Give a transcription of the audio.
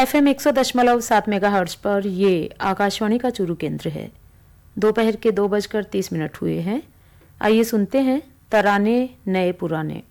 FM 100.7 megahertz पर ये आकाशवाणी का चूरू केंद्र है। दोपहर के 2:30 हुए हैं। आइए सुनते हैं तराने नए पुराने।